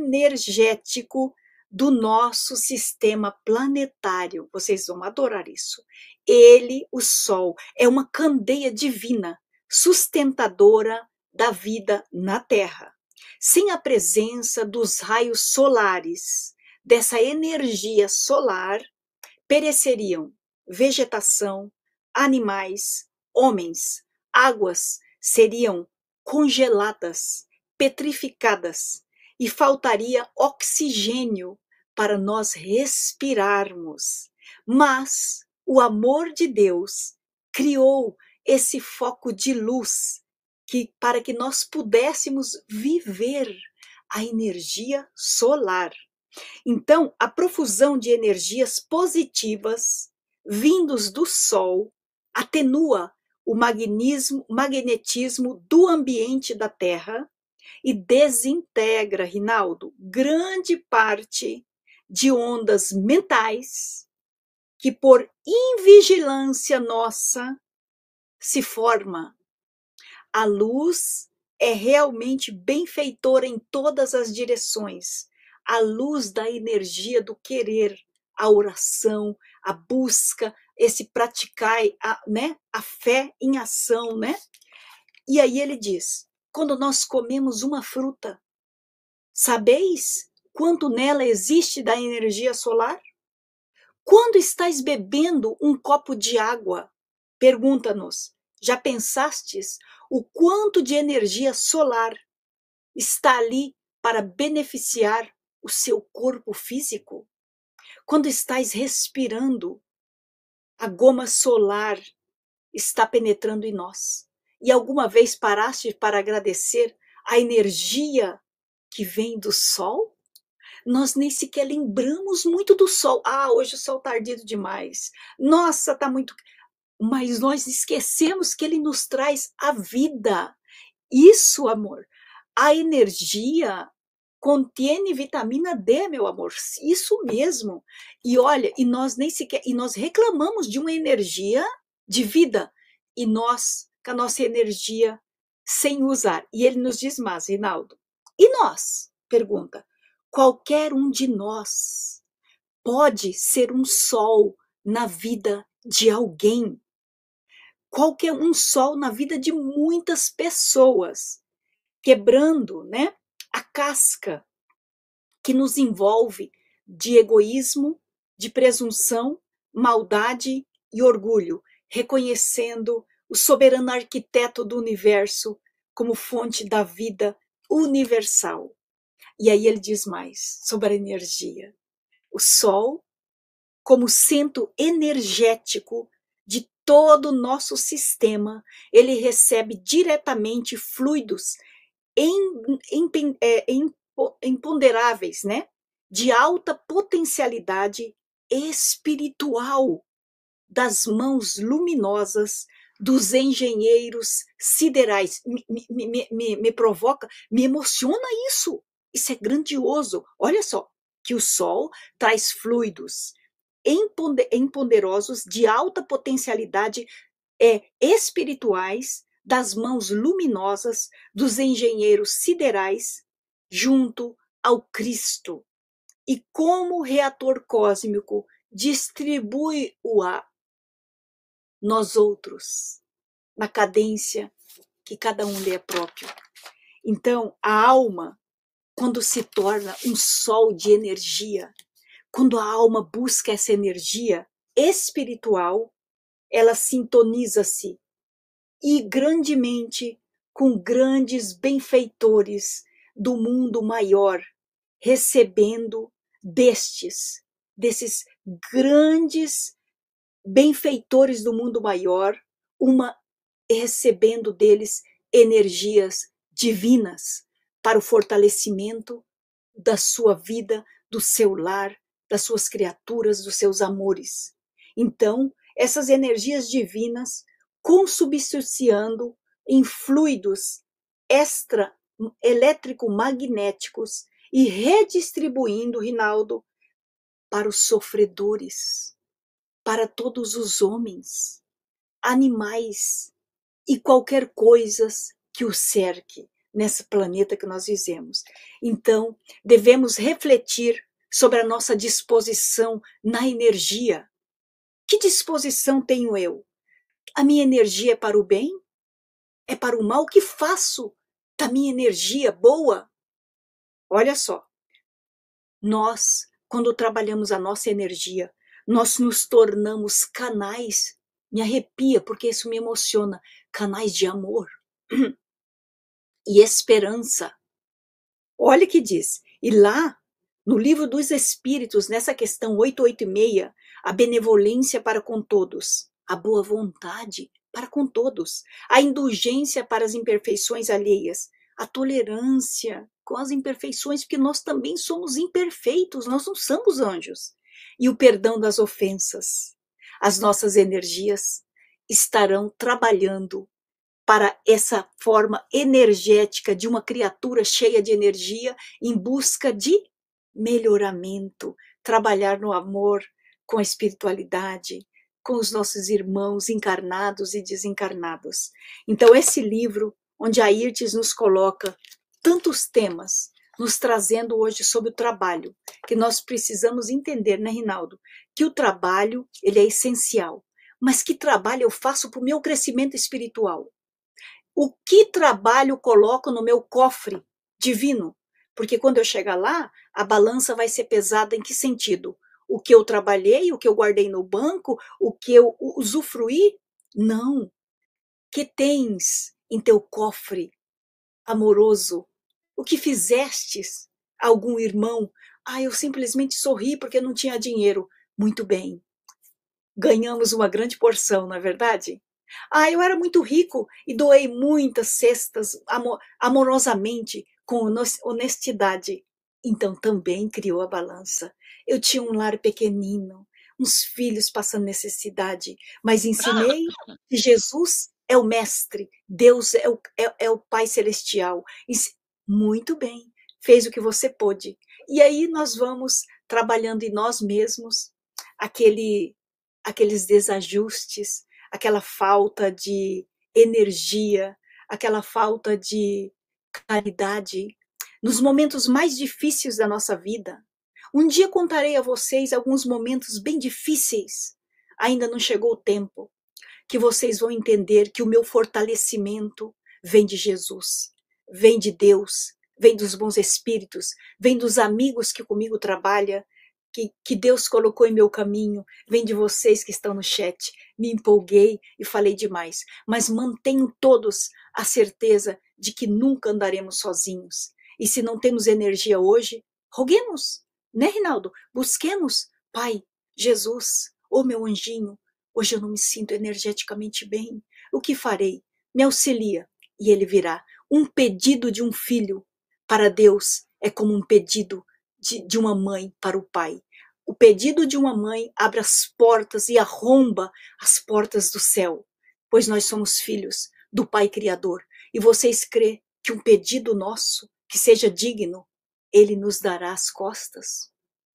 energético do nosso sistema planetário. Vocês vão adorar isso. Ele, o sol, é uma candeia divina, sustentadora da vida na Terra. Sem a presença dos raios solares, dessa energia solar, pereceriam vegetação, animais, homens, águas seriam congeladas, petrificadas e faltaria oxigênio para nós respirarmos. Mas o amor de Deus criou esse foco de luz que, para que nós pudéssemos viver a energia solar. Então, a profusão de energias positivas vindos do Sol atenua o magnetismo, magnetismo do ambiente da Terra e desintegra, Rinaldo, grande parte de ondas mentais que, por invigilância nossa, se forma. A luz é realmente benfeitora em todas as direções. A luz da energia do querer, a oração, a busca, esse praticar, a, né, a fé em ação, né? E aí ele diz, quando nós comemos uma fruta, sabeis quanto nela existe da energia solar? Quando estáis bebendo um copo de água, pergunta-nos, já pensastes o quanto de energia solar está ali para beneficiar o seu corpo físico? Quando estáis respirando, a goma solar está penetrando em nós. E alguma vez paraste para agradecer a energia que vem do sol? Nós nem sequer lembramos muito do sol. Ah, hoje o sol está ardido demais. Nossa, está muito. Mas nós esquecemos que ele nos traz a vida. Isso, amor. A energia contém vitamina D, meu amor. Isso mesmo. E olha, e nós nem sequer. E nós reclamamos de uma energia de vida. E nós, com a nossa energia, sem usar. E ele nos diz mais, Rinaldo. E nós? Pergunta. Qualquer um de nós pode ser um sol na vida de alguém. Qualquer um sol na vida de muitas pessoas, quebrando, né, a casca que nos envolve de egoísmo, de presunção, maldade e orgulho, reconhecendo o soberano arquiteto do universo como fonte da vida universal. E aí ele diz mais sobre a energia. O Sol, como centro energético de todo o nosso sistema, ele recebe diretamente fluidos imponderáveis, né? De alta potencialidade espiritual das mãos luminosas dos engenheiros siderais. Me, me, me, me provoca, me emociona isso. Isso é grandioso. Olha só, que o Sol traz fluidos empoderosos de alta potencialidade é, espirituais das mãos luminosas dos engenheiros siderais junto ao Cristo. E como reator cósmico distribui-o a nós outros, na cadência que cada um lhe é próprio. Então, a alma, quando se torna um sol de energia, quando a alma busca essa energia espiritual, ela sintoniza-se e grandemente com grandes benfeitores do mundo maior, recebendo destes, desses grandes benfeitores do mundo maior, uma recebendo deles energias divinas para o fortalecimento da sua vida, do seu lar, das suas criaturas, dos seus amores. Então, essas energias divinas consubstanciando em fluidos extra elétrico-magnéticos e redistribuindo, Rinaldo, para os sofredores, para todos os homens, animais e qualquer coisa que o cerque nesse planeta que nós vivemos. Então, devemos refletir sobre a nossa disposição na energia. Que disposição tenho eu? A minha energia é para o bem? É para o mal? O que faço da minha energia boa? Olha só, nós, quando trabalhamos a nossa energia, nós nos tornamos canais, me arrepia porque isso me emociona, canais de amor e esperança. Olha o que diz, e lá, no livro dos Espíritos, nessa questão oitocentos e oitenta e seis, a benevolência para com todos, a boa vontade para com todos, a indulgência para as imperfeições alheias, a tolerância com as imperfeições, porque nós também somos imperfeitos, nós não somos anjos, e o perdão das ofensas. As nossas energias estarão trabalhando para essa forma energética de uma criatura cheia de energia em busca de melhoramento, trabalhar no amor, com a espiritualidade, com os nossos irmãos encarnados e desencarnados. Então, esse livro, onde a Irtes nos coloca tantos temas, nos trazendo hoje sobre o trabalho, que nós precisamos entender, né, Rinaldo? Que o trabalho, ele é essencial. Mas que trabalho eu faço para o meu crescimento espiritual? O que trabalho coloco no meu cofre divino? Porque quando eu chegar lá, a balança vai ser pesada em que sentido? O que eu trabalhei, o que eu guardei no banco, o que eu usufruí? Não. Que tens em teu cofre amoroso? O que fizestes a algum irmão? Ah, eu simplesmente sorri porque não tinha dinheiro. Muito bem. ganhamos uma grande porção, não é verdade? Ah, eu era muito rico e doei muitas cestas amo amorosamente, com hones honestidade. Então também criou a balança. Eu tinha um lar pequenino, uns filhos passando necessidade, mas ensinei que Jesus é o mestre, Deus é o é é o Pai celestial. Ensi Muito bem, fez o que você pôde. E aí nós vamos trabalhando em nós mesmos, aquele aqueles desajustes, aquela falta de energia, aquela falta de caridade, nos momentos mais difíceis da nossa vida. Um dia contarei a vocês alguns momentos bem difíceis. Ainda não chegou o tempo que vocês vão entender que o meu fortalecimento vem de Jesus, vem de Deus, vem dos bons espíritos, vem dos amigos que comigo trabalham, que, que Deus colocou em meu caminho, vem de vocês que estão no chat. Me empolguei e falei demais, mas mantenho todos a certeza de que nunca andaremos sozinhos. E se não temos energia hoje, roguemos, né, Rinaldo? Busquemos, Pai, Jesus, ô meu anjinho, hoje eu não me sinto energeticamente bem. O que farei? Me auxilia. E ele virá. Um pedido de um filho para Deus é como um pedido de, de uma mãe para o pai. O pedido de uma mãe abre as portas e arromba as portas do céu, pois nós somos filhos do Pai Criador. E vocês crê que um pedido nosso, que seja digno, ele nos dará as costas?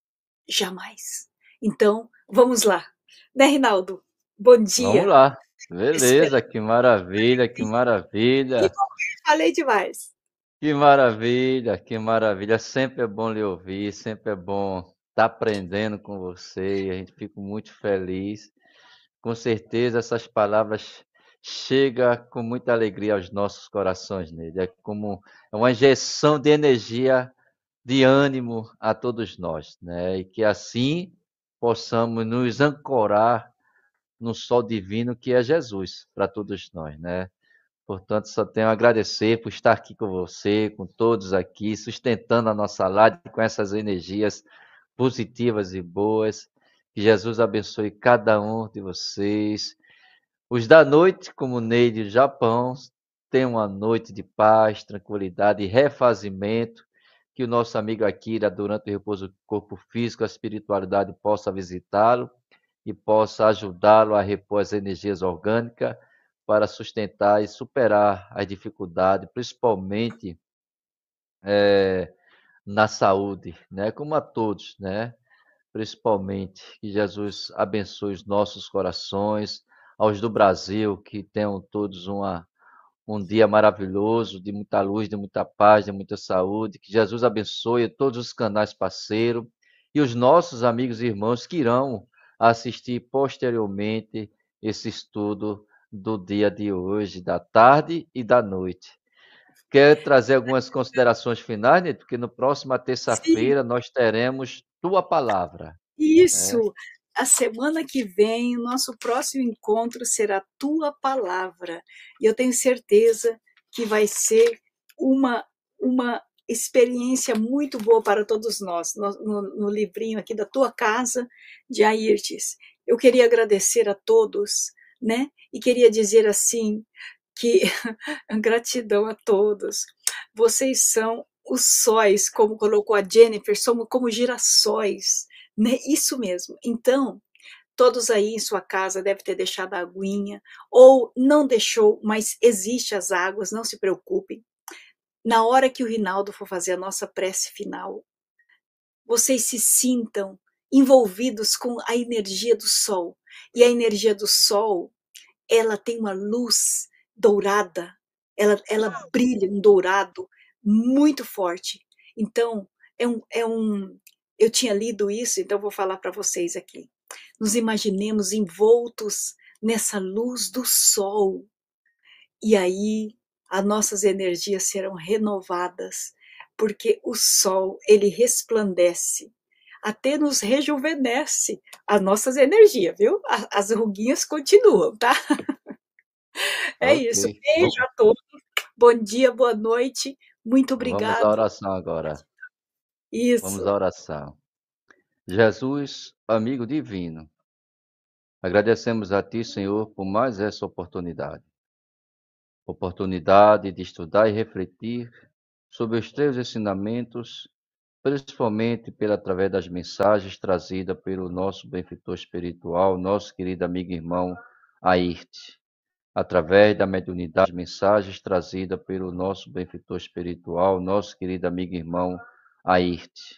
Jamais. Então, vamos lá. Né, Rinaldo? Bom Vamos dia. lá. Espero Beleza, que maravilha, que que maravilha. falei demais. Que maravilha, que maravilha. Sempre é bom lhe ouvir, sempre é bom estar aprendendo com você e a gente fica muito feliz. Com certeza essas palavras chegam com muita alegria aos nossos corações, Neide. É como é uma injeção de energia, de ânimo a todos nós, né? E que assim possamos nos ancorar no sol divino que é Jesus para todos nós, né? Portanto, só tenho a agradecer por estar aqui com você, com todos aqui, sustentando a nossa live com essas energias positivas e boas. Que Jesus abençoe cada um de vocês. Os da noite, como Neide do Japão, tenham uma noite de paz, tranquilidade e refazimento. Que o nosso amigo Akira, durante o repouso do corpo físico, a espiritualidade possa visitá-lo e possa ajudá-lo a repor as energias orgânicas para sustentar e superar as dificuldades, principalmente é, na saúde, né? Como a todos, né? Principalmente que Jesus abençoe os nossos corações, aos do Brasil, que tenham todos uma, um dia maravilhoso, de muita luz, de muita paz, de muita saúde. Que Jesus abençoe todos os canais parceiros e os nossos amigos e irmãos que irão assistir posteriormente esse estudo do dia de hoje, da tarde e da noite. Quer trazer algumas considerações finais, Nito? Porque no próxima Sim, terça-feira nós teremos tua palavra, né? isso. A semana que vem, o nosso próximo encontro será Tua Palavra. E eu tenho certeza que vai ser uma, uma experiência muito boa para todos nós, no, no, no livrinho aqui da Tua Casa, de Airtes. Eu queria agradecer a todos, né? E queria dizer assim, que gratidão a todos. Vocês são os sóis, como colocou a Jennifer, somos como girassóis, né? Isso mesmo. Então, todos aí em sua casa devem ter deixado a aguinha, ou não deixou, mas existe as águas, não se preocupem. Na hora que o Rinaldo for fazer a nossa prece final, vocês se sintam envolvidos com a energia do sol. E a energia do sol, ela tem uma luz dourada, ela, ela brilha um dourado muito forte. Então, é um, é um, eu tinha lido isso, então vou falar para vocês aqui. Nos imaginemos envoltos nessa luz do sol, e aí as nossas energias serão renovadas, porque o sol, ele resplandece, até nos rejuvenesce as nossas energias, viu? As ruguinhas continuam, tá? É Ok. isso. Beijo a todos. Bom dia, boa noite. Muito Vamos à obrigado. oração agora. Vamos Isso. à oração. Jesus, amigo divino, Agradecemos a Ti, Senhor, por mais essa oportunidade. Oportunidade de estudar e refletir sobre os Teus ensinamentos, principalmente pela através das mensagens trazidas pelo nosso benfeitor espiritual, nosso querido amigo e irmão Ayrte. Através da mediunidade, mensagens trazidas pelo nosso benfeitor espiritual, nosso querido amigo e irmão Ayrte.